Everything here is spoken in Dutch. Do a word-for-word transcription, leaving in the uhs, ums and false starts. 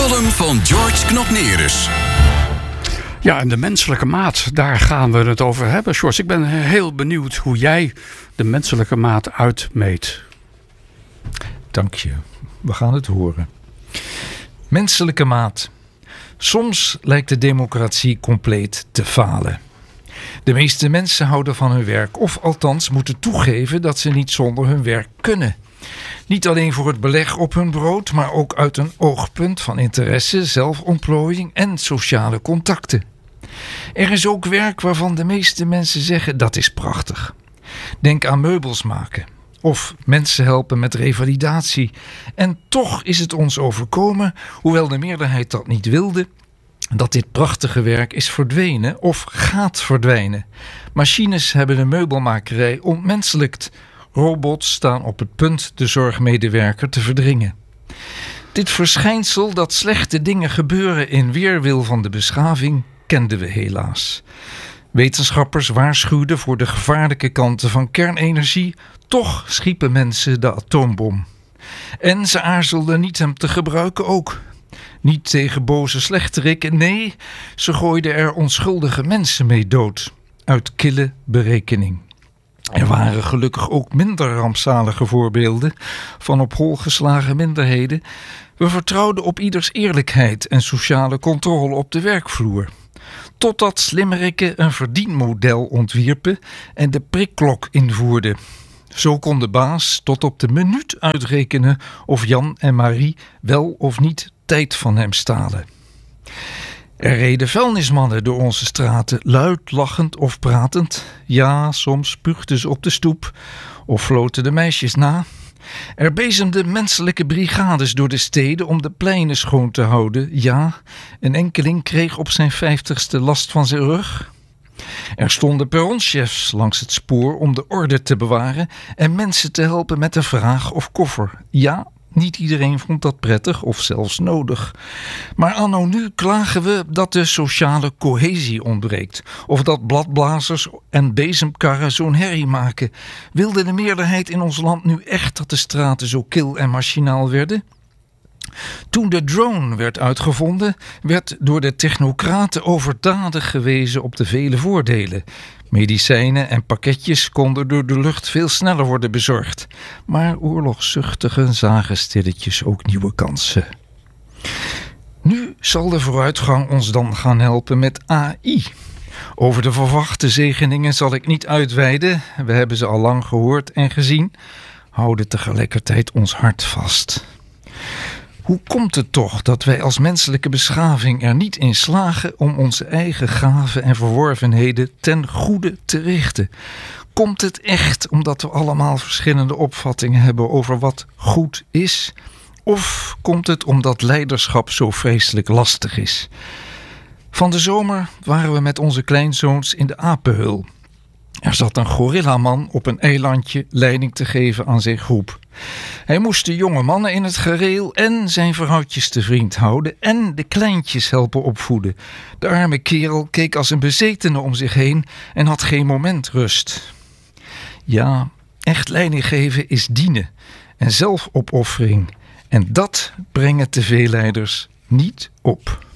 column van George Knopnerus. Ja, en de menselijke maat, daar gaan we het over hebben. George, ik ben heel benieuwd hoe jij de menselijke maat uitmeet. Dank je. We gaan het horen. Menselijke maat. Soms lijkt de democratie compleet te falen. De meeste mensen houden van hun werk, of althans moeten toegeven dat ze niet zonder hun werk kunnen. Niet alleen voor het beleg op hun brood, maar ook uit een oogpunt van interesse, zelfontplooiing en sociale contacten. Er is ook werk waarvan de meeste mensen zeggen dat is prachtig. Denk aan meubels maken of mensen helpen met revalidatie. En toch is het ons overkomen, hoewel de meerderheid dat niet wilde, dat dit prachtige werk is verdwenen of gaat verdwijnen. Machines hebben de meubelmakerij ontmenselijkt. Robots staan op het punt de zorgmedewerker te verdringen. Dit verschijnsel dat slechte dingen gebeuren in weerwil van de beschaving kenden we helaas. Wetenschappers waarschuwden voor de gevaarlijke kanten van kernenergie, toch schiepen mensen de atoombom. En ze aarzelden niet hem te gebruiken ook. Niet tegen boze slechterikken, nee, ze gooiden er onschuldige mensen mee dood. Uit kille berekening. Er waren gelukkig ook minder rampzalige voorbeelden van op hol geslagen minderheden. We vertrouwden op ieders eerlijkheid en sociale controle op de werkvloer. Totdat slimmerikken een verdienmodel ontwierpen en de prikklok invoerden. Zo kon de baas tot op de minuut uitrekenen of Jan en Marie wel of niet tijd van hem stalen. Er reden vuilnismannen door onze straten, luid lachend of pratend. Ja, soms spuugden ze op de stoep of floten de meisjes na. Er bezemden menselijke brigades door de steden om de pleinen schoon te houden. Ja, een enkeling kreeg op zijn vijftigste last van zijn rug. Er stonden perronchefs langs het spoor om de orde te bewaren en mensen te helpen met een vraag of koffer. Ja, niet iedereen vond dat prettig of zelfs nodig. Maar anno nu klagen we dat de sociale cohesie ontbreekt. Of dat bladblazers en bezemkarren zo'n herrie maken. Wilde de meerderheid in ons land nu echt dat de straten zo kil en machinaal werden? Toen de drone werd uitgevonden, werd door de technocraten overdadig gewezen op de vele voordelen. Medicijnen en pakketjes konden door de lucht veel sneller worden bezorgd. Maar oorlogszuchtigen zagen stilletjes ook nieuwe kansen. Nu zal de vooruitgang ons dan gaan helpen met A I. Over de verwachte zegeningen zal ik niet uitweiden. We hebben ze al lang gehoord en gezien. Houden tegelijkertijd ons hart vast. Hoe komt het toch dat wij als menselijke beschaving er niet in slagen om onze eigen gaven en verworvenheden ten goede te richten? Komt het echt omdat we allemaal verschillende opvattingen hebben over wat goed is? Of komt het omdat leiderschap zo vreselijk lastig is? Van de zomer waren we met onze kleinzoons in de apenhul. Er zat een gorillaman op een eilandje leiding te geven aan zijn groep. Hij moest de jonge mannen in het gereel en zijn vrouwtjes te vriend houden en de kleintjes helpen opvoeden. De arme kerel keek als een bezetene om zich heen en had geen moment rust. Ja, echt leiding geven is dienen en zelfopoffering. En dat brengen te veel leiders niet op.